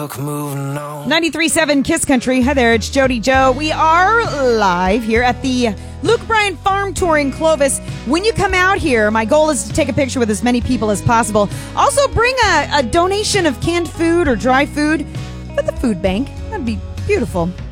book moving on. 93.7 Kiss Country. Hi there, it's Jody Joe. We are live here at the Luke Bryan Farm Tour in Clovis. When you come out here, my goal is to take a picture with as many people as possible. Also, bring a donation of canned food or dry food for the food bank. That'd be beautiful.